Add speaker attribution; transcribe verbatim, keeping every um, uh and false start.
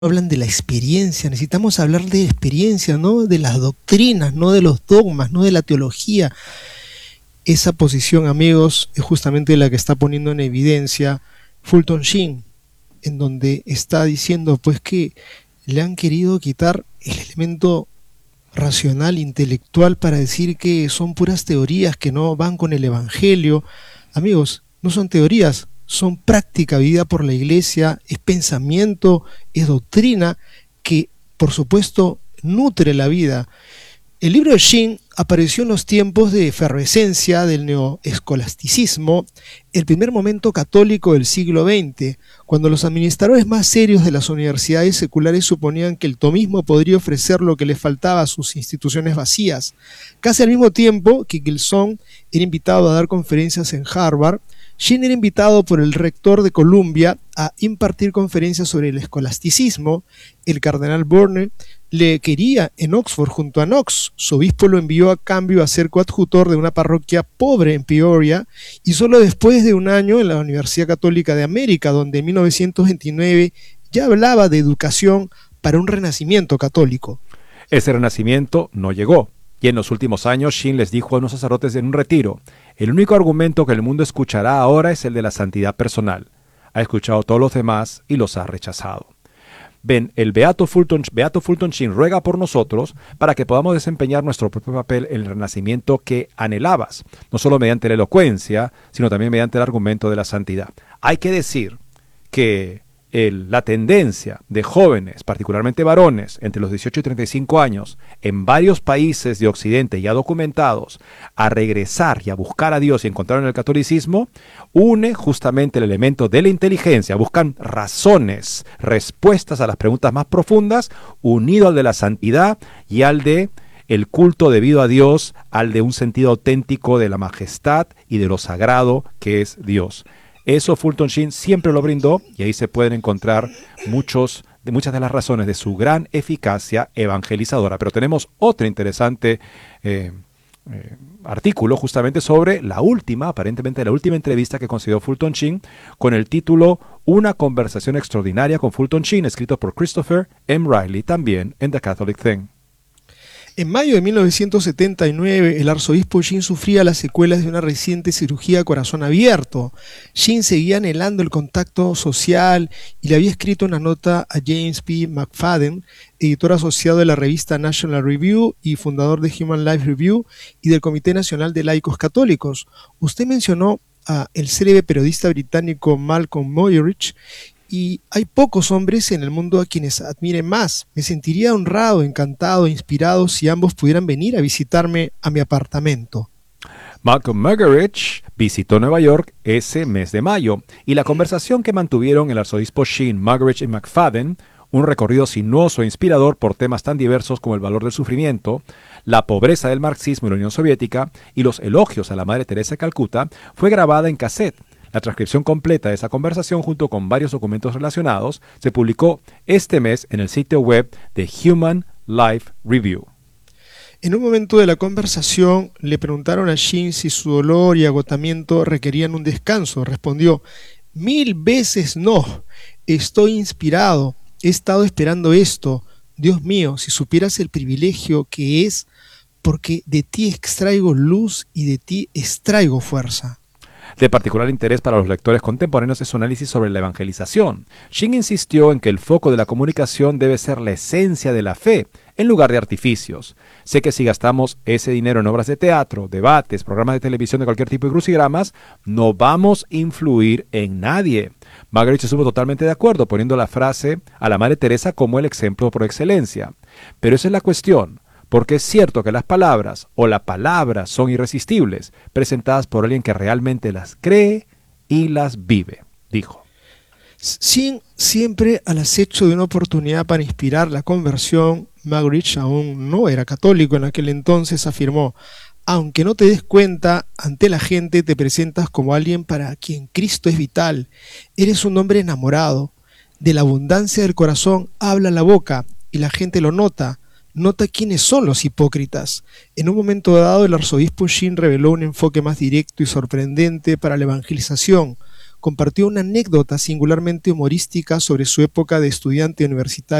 Speaker 1: hablan de la experiencia, necesitamos hablar de experiencia, no de las doctrinas, no de los dogmas, no de la teología. Esa posición, amigos, es justamente la que está poniendo en evidencia Fulton Sheen, en donde está diciendo pues que le han querido quitar el elemento racional, intelectual, para decir que son puras teorías que no van con el evangelio. Amigos, no son teorías, son práctica vivida por la iglesia, es pensamiento, es doctrina que por supuesto nutre la vida. El libro de Sheen apareció en los tiempos de efervescencia del neoescolasticismo, el primer momento católico del siglo veinte, cuando los administradores más serios de las universidades seculares suponían que el tomismo podría ofrecer lo que les faltaba a sus instituciones vacías. Casi al mismo tiempo que Gilson era invitado a dar conferencias en Harvard, Sheen era invitado por el rector de Columbia a impartir conferencias sobre el escolasticismo. El cardenal Bourne le quería en Oxford junto a Knox. Su obispo lo envió a cambio a ser coadjutor de una parroquia pobre en Peoria, y solo después de un año en la Universidad Católica de América, donde en mil novecientos veintinueve ya hablaba de educación para un renacimiento católico.
Speaker 2: Ese renacimiento no llegó, y en los últimos años Sheen les dijo a unos sacerdotes en un retiro: el único argumento que el mundo escuchará ahora es el de la santidad personal. Ha escuchado todos los demás y los ha rechazado. Ven, el Beato Fulton, Beato Fulton Sheen ruega por nosotros para que podamos desempeñar nuestro propio papel en el renacimiento que anhelabas, no solo mediante la elocuencia, sino también mediante el argumento de la santidad. Hay que decir que el, la tendencia de jóvenes, particularmente varones, entre los dieciocho y treinta y cinco años, en varios países de Occidente ya documentados, a regresar y a buscar a Dios y encontrar en el catolicismo, une justamente el elemento de la inteligencia. Buscan razones, respuestas a las preguntas más profundas, unido al de la santidad y al de el culto debido a Dios, al de un sentido auténtico de la majestad y de lo sagrado que es Dios. Eso Fulton Sheen siempre lo brindó, y ahí se pueden encontrar muchos, de muchas de las razones de su gran eficacia evangelizadora. Pero tenemos otro interesante eh, eh, artículo justamente sobre la última, aparentemente la última entrevista que concedió Fulton Sheen, con el título Una conversación extraordinaria con Fulton Sheen, escrito por Christopher M. Riley, también en The Catholic Thing.
Speaker 1: En mayo de mil novecientos setenta y nueve, el arzobispo Sheen sufría las secuelas de una reciente cirugía a corazón abierto. Sheen seguía anhelando el contacto social y le había escrito una nota a James P. McFadden, editor asociado de la revista National Review y fundador de Human Life Review y del Comité Nacional de Laicos Católicos. Usted mencionó a el célebre periodista británico Malcolm Muggeridge, y hay pocos hombres en el mundo a quienes admire más. Me sentiría honrado, encantado, inspirado si ambos pudieran venir a visitarme a mi apartamento.
Speaker 2: Malcolm Muggeridge visitó Nueva York ese mes de mayo, y la conversación que mantuvieron el arzobispo Sheen, Muggeridge y McFadden, un recorrido sinuoso e inspirador por temas tan diversos como el valor del sufrimiento, la pobreza del marxismo y la Unión Soviética, y los elogios a la Madre Teresa de Calcuta, fue grabada en cassette. La transcripción completa de esa conversación, junto con varios documentos relacionados, se publicó este mes en el sitio web de Human Life Review.
Speaker 1: En un momento de la conversación le preguntaron a Sheen si su dolor y agotamiento requerían un descanso. Respondió: mil veces no, estoy inspirado, he estado esperando esto. Dios mío, si supieras el privilegio que es, porque de ti extraigo luz y de ti extraigo fuerza.
Speaker 2: De particular interés para los lectores contemporáneos es su análisis sobre la evangelización. Sheen insistió en que el foco de la comunicación debe ser la esencia de la fe, en lugar de artificios. Sé que si gastamos ese dinero en obras de teatro, debates, programas de televisión de cualquier tipo y crucigramas, no vamos a influir en nadie. Muggeridge estuvo totalmente de acuerdo, poniendo la frase a la Madre Teresa como el ejemplo por excelencia. Pero esa es la cuestión. Porque es cierto que las palabras o la palabra son irresistibles, presentadas por alguien que realmente las cree y las vive, dijo.
Speaker 1: Sin, siempre al acecho de una oportunidad para inspirar la conversión, Muggeridge aún no era católico en aquel entonces, afirmó: aunque no te des cuenta, ante la gente te presentas como alguien para quien Cristo es vital. Eres un hombre enamorado. De la abundancia del corazón habla la boca y la gente lo nota. Nota quiénes son los hipócritas. En un momento dado, el arzobispo Sheen reveló un enfoque más directo y sorprendente para la evangelización. compartió una anécdota singularmente humorística sobre su época de estudiante universitario